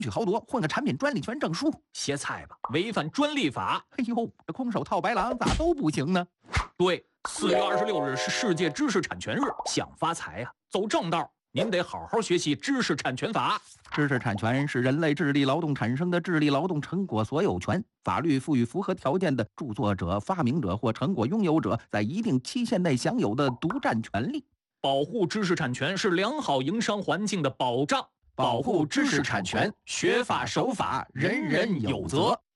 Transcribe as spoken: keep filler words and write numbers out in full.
取豪夺，混个产品专利权证书。 歇菜吧，违反专利法。 哎呦，这空手套白狼咋都不行呢？ 对，四月二十六日是世界知识产权日，想发财呀、啊，走正道。您得好好学习知识产权法。 知识产权是人类智力劳动产生的智力劳动成果所有权，法律赋予符合条件的著作者、发明者或成果拥有者在一定期限内享有的独占权利。 保护知识产权是良好营商环境的保障。 保护知识产权，学法守法，人人有责。